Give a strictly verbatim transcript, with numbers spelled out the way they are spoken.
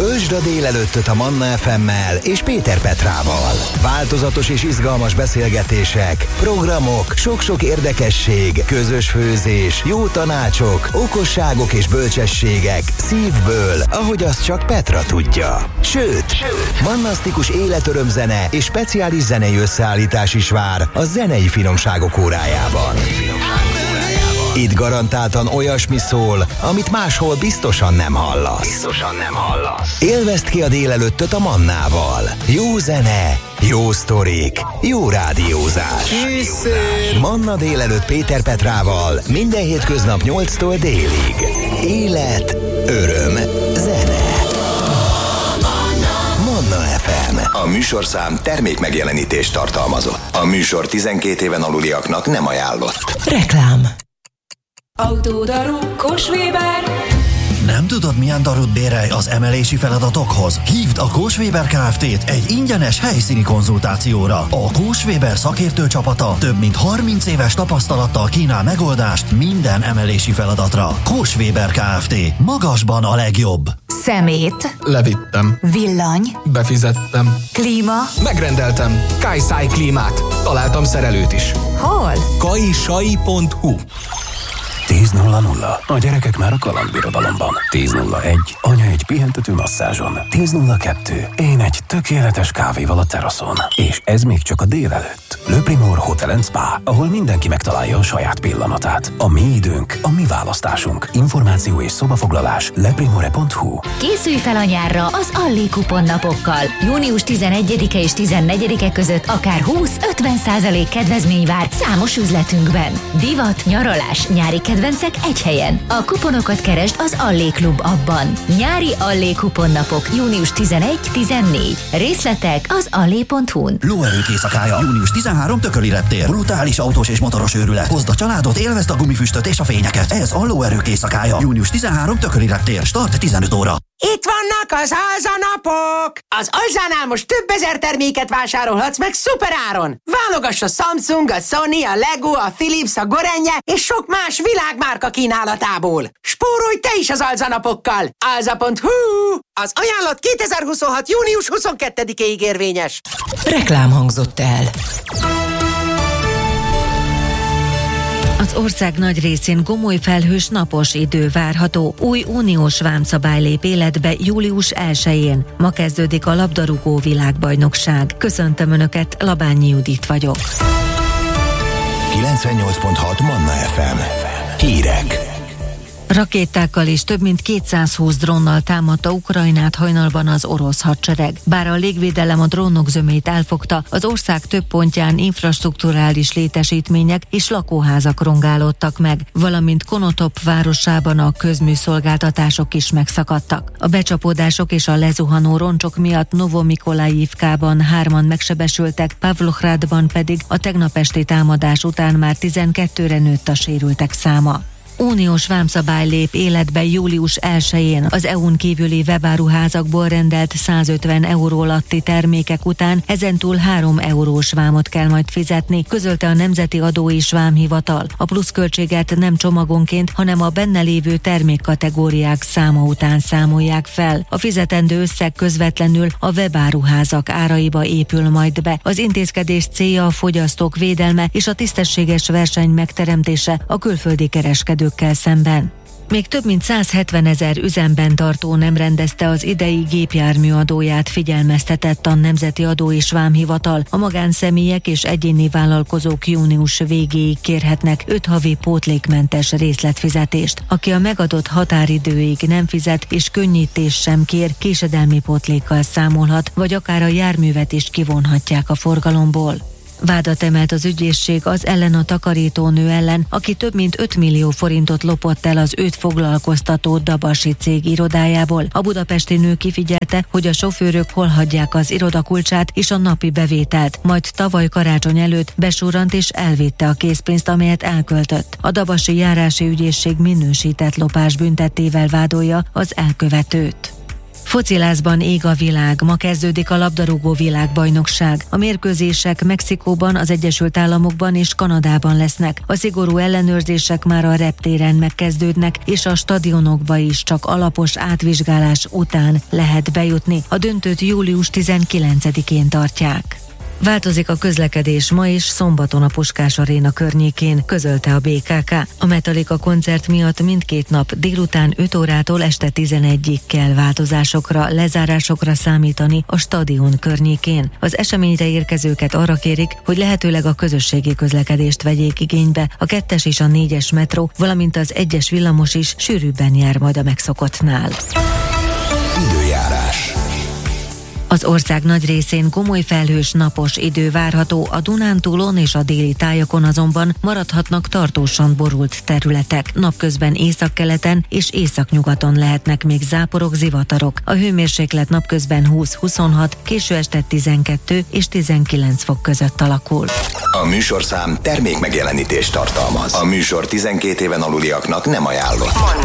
Töltsd a délelőttöt a Manna ef emmel és Péter Petrával. Változatos és izgalmas beszélgetések, programok, sok-sok érdekesség, közös főzés, jó tanácsok, okosságok és bölcsességek szívből, ahogy azt csak Petra tudja. Sőt, mannasztikus életörömzene és speciális zenei összeállítás is vár a zenei finomságok órájában. Itt garantáltan olyasmi szól, amit máshol biztosan nem hallasz. Biztosan nem hallasz. Élvezd ki a délelőttöt a Mannával. Jó zene, jó sztorik, jó rádiózás. Készül. Manna délelőtt Péter Petrával minden hétköznap nyolctól délig. Élet, öröm, zene. Manna ef em. A műsorszám termék megjelenítést tartalmazott. A műsor tizenkét éven aluliaknak nem ajánlott. Reklám. Autódaru Kós-Weber. Nem tudod, milyen darut bérelj az emelési feladatokhoz? Hívd a Kós-Weber Kft-t egy ingyenes helyszíni konzultációra. A Kós-Weber szakértő csapata több mint harminc éves tapasztalattal kínál megoldást minden emelési feladatra. Kós-Weber Kft. Magasban a legjobb. Szemét. Levittem. Villany. Befizettem. Klíma. Megrendeltem. Kajszáj klímát. Találtam szerelőt is. Hol? kajsai pont hu. tíz nulla nulla. A gyerekek már a kalandbirodalomban. tíz nulla egy. Anya egy pihentető masszázson. tíz nulla kettő. Én egy tökéletes kávéval a teraszon. És ez még csak a délelőtt. Le Primor Hotel and Spa, ahol mindenki megtalálja a saját pillanatát. A mi időnk, a mi választásunk. Információ és szobafoglalás leprimore pont hu. Készülj fel a nyárra az Allé kuponnapokkal. június tizenegyedike és tizennegyedike között akár húsz-ötven százalék kedvezmény vár számos üzletünkben. Divat, nyaralás, nyári kedvencek egy helyen. A kuponokat keresd az Allé Klub appban. Nyári Allé kuponnapok június tizenegy-tizennégy. Részletek az allé pont hu-n. Lóerők éjszakája. június tizenharmadika Tököli reptér. Brutális autós és motoros őrület. Hozd a családot, élvezd a gumifüstöt és a fényeket. Ez a Lóerők éjszakája. június tizenharmadika Tököli reptér. Start tizenöt óra. Itt vannak az Alza-napok! Az Alzánál most több ezer terméket vásárolhatsz meg szuperáron! Válogass a Samsung, a Sony, a Lego, a Philips, a Gorenje és sok más világmárka kínálatából. Spórolj te is az Alza-napokkal! alza pont hu. Az ajánlat kétezer-huszonhat június huszonkettedikéig érvényes. Reklám hangzott el. Az ország nagy részén gomoly felhős napos idő várható. Új uniós vámszabály lép életbe július elsején. Ma kezdődik a labdarúgó világbajnokság. Köszöntöm Önöket, Labányi Judit vagyok. kilencvennyolc pont hat Manna ef em. Hírek. Rakétákkal és több mint kétszázhúsz drónnal támadta Ukrajnát hajnalban az orosz hadsereg. Bár a légvédelem a drónok zömét elfogta, az ország több pontján infrastrukturális létesítmények és lakóházak rongálódtak meg, valamint Konotop városában a közműszolgáltatások is megszakadtak. A becsapódások és a lezuhanó roncsok miatt Novomikolajivkában hárman megsebesültek, Pavlohrádban pedig a tegnap esti támadás után már tizenkettőre nőtt a sérültek száma. Uniós vámszabály lép életbe július elsején. Az é u-n kívüli webáruházakból rendelt százötven euró alatti termékek után ezentúl három eurós vámot kell majd fizetni, közölte a Nemzeti Adó és Vámhivatal. A pluszköltséget nem csomagonként, hanem a benne lévő termékkategóriák száma után számolják fel. A fizetendő összeg közvetlenül a webáruházak áraiba épül majd be. Az intézkedés célja a fogyasztók védelme és a tisztességes verseny megteremtése a külföldi kereskedőkkel szemben. Még több mint százhetvenezer üzemben tartó nem rendezte az idei gépjárműadóját, figyelmeztetett a Nemzeti Adó és Vámhivatal. A magánszemélyek és egyéni vállalkozók június végéig kérhetnek öt havi pótlékmentes részletfizetést. Aki a megadott határidőig nem fizet és könnyítés sem kér, késedelmi pótlékkal számolhat, vagy akár a járművet is kivonhatják a forgalomból. Vádat emelt az ügyészség az ellen a takarítónő ellen, aki több mint öt millió forintot lopott el az őt foglalkoztató Dabasi cég irodájából. A budapesti nő kifigyelte, hogy a sofőrök hol hagyják az irodakulcsát és a napi bevételt, majd tavaly karácsony előtt besurrant és elvitte a készpénzt, amelyet elköltött. A Dabasi járási ügyészség minősített lopás büntettével vádolja az elkövetőt. Focilázban ég a világ, ma kezdődik a labdarúgó világbajnokság. A mérkőzések Mexikóban, az Egyesült Államokban és Kanadában lesznek. A szigorú ellenőrzések már a reptéren megkezdődnek, és a stadionokba is csak alapos átvizsgálás után lehet bejutni. A döntőt július tizenkilencedikén tartják. Változik a közlekedés ma és szombaton a Puskás Aréna környékén, közölte a bé ká ká. A Metallica koncert miatt mindkét nap délután öt órától este tizenegyig kell változásokra, lezárásokra számítani a stadion környékén. Az eseményre érkezőket arra kérik, hogy lehetőleg a közösségi közlekedést vegyék igénybe. A kettes és a négyes metró, valamint az egyes villamos is sűrűbben jár majd a megszokottnál. Időjárás. Az ország nagy részén komoly felhős napos idő várható, a Dunántúlon és a déli tájakon azonban maradhatnak tartósan borult területek. Napközben északkeleten és északnyugaton lehetnek még záporok, zivatarok. A hőmérséklet napközben húsz-huszonhat, késő este tizenkettő és tizenkilenc fok között alakul. A műsorszám termék megjelenítést tartalmaz. A műsor tizenkét éven aluliaknak nem ajánlott.